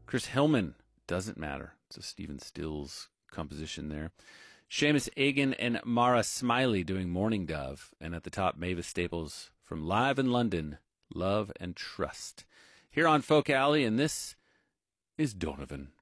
Chris Hillman, Doesn't Matter. It's a Stephen Stills composition there. Seamus Egan and Mara Smiley doing Morning Dove. And at the top, Mavis Staples from Live in London, Love and Trust. Here on Folk Alley, and this is Donovan.